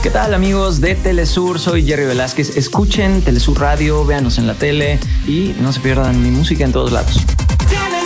¿Qué tal, amigos de Telesur? Soy Jerry Velázquez. Escuchen Telesur Radio, véanos en la tele y no se pierdan mi música en todos lados.